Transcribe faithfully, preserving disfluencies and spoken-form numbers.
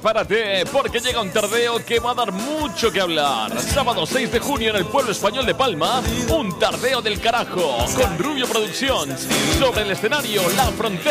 prepárate porque llega un tardeo que va a dar mucho que hablar. Sábado seis de junio en el pueblo español de Palma, un tardeo del carajo con Rubio Productions. Sobre el escenario, La Frontera.